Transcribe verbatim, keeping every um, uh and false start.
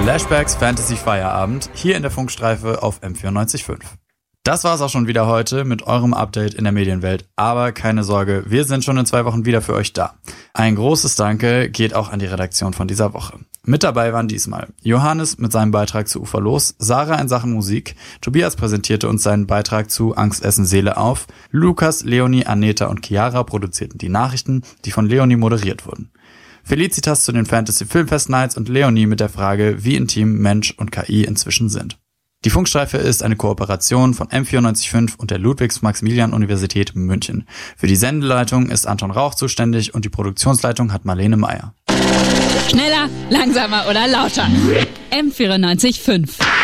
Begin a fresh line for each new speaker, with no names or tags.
Flashbacks Fantasy Feierabend hier in der Funkstreife auf M vierundneunzig Komma fünf. Das war's auch schon wieder heute mit eurem Update in der Medienwelt. Aber keine Sorge, wir sind schon in zwei Wochen wieder für euch da. Ein großes Danke geht auch an die Redaktion von dieser Woche. Mit dabei waren diesmal Johannes mit seinem Beitrag zu Uferlos, Sarah in Sachen Musik, Tobias präsentierte uns seinen Beitrag zu Angst essen Seele auf, Lukas, Leonie, Aneta und Chiara produzierten die Nachrichten, die von Leonie moderiert wurden. Felicitas zu den Fantasy Filmfest Nights und Leonie mit der Frage, wie intim Mensch und K I inzwischen sind. Die Funkstreife ist eine Kooperation von M vierundneunzig Komma fünf und der Ludwigs-Maximilian-Universität München. Für die Sendeleitung ist Anton Rauch zuständig und die Produktionsleitung hat Marlene Meyer.
Schneller, langsamer oder lauter? M vierundneunzig Komma fünf.